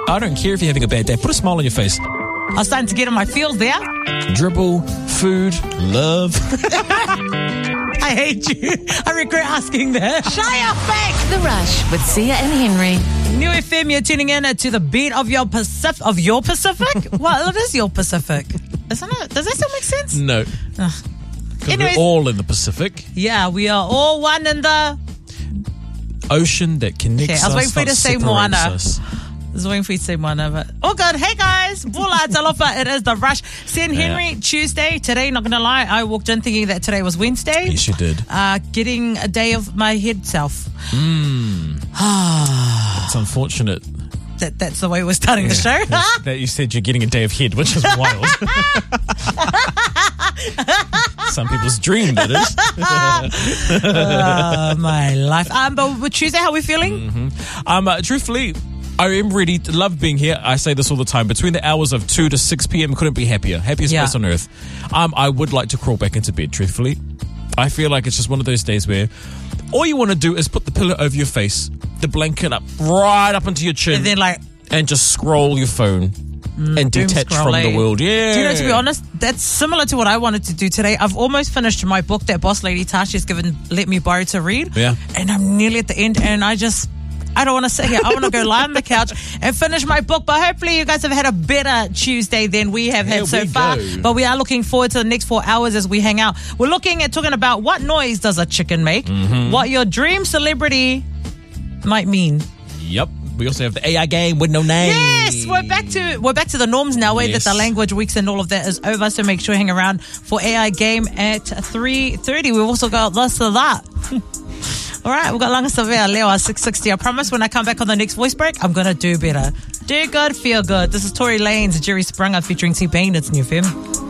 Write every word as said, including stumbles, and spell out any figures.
I don't care if you're having a bad day. Put a smile on your face. I was starting to get in my feels there. Dribble, food, love. I hate you. I regret asking that. Shy up back. The Rush with Sia and Henry. New F M, you're tuning in to the beat of your Pacific. Of your Pacific? What is your Pacific? Isn't it? Does that still make sense? No. Ugh. Because Anyways, we're all in the Pacific. Yeah, we are all one in the ocean that connects okay, I was us. waiting for you to say separates Moana. us. I was waiting for you to say Moana, but all good. Hey guys, Bula Talofa, it is the Rush. Sen Henry, Yeah. Tuesday. Today, not gonna lie, I walked in thinking that today was Wednesday. Yes, you did. Uh, getting a day of my head self. Mm. It's unfortunate That that's the way we're starting the show. that, that you said you're getting a day of head, which is wild. Some people's dream, that is. uh, my life. Um, but with Tuesday, how are we feeling? Mm-hmm. Um, uh, truthfully, I am ready to love being here. I say this all the time. Between the hours of two to six p.m., couldn't be happier. Happiest Yeah. place on earth. Um, I would like to crawl back into bed, truthfully. I feel like it's just one of those days where all you want to do is put the pillow over your face, the blanket up, right up into your chin, And then like, and just scroll your phone and doom detach from scrolling. the world. Yeah. Do you know, to be honest, that's similar to what I wanted to do today. I've almost finished my book that Boss Lady Tasha's given, let me borrow to read. Yeah. And I'm nearly at the end, and I just, I don't want to sit here. I want to go lie on the couch and finish my book. But hopefully you guys have had a better Tuesday than we have Here had so we far. go. But we are looking forward to the next four hours as we hang out. We're looking at talking about what noise does a chicken make, Mm-hmm. what your dream celebrity might mean. Yep. We also have the A I game with no name. Yes, we're back to we're back to the norms now. Way Yes. that the language weeks and all of that is over. So make sure you hang around for A I game at three thirty. We've also got this or that. All right, we've got Langa Savea Leo at six sixty. I promise when I come back on the next voice break, I'm gonna do better. Do good, feel good. This is Tory Lanez, Jerry Sprunger featuring T-Pain. It's New F M.